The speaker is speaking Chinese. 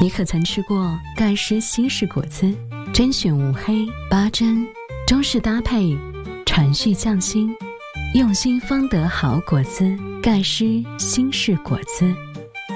你可曾吃过盖诗西式果汁？甄选无黑8珍，中式搭配，传续匠心，用心方得好果汁。盖诗西式果汁。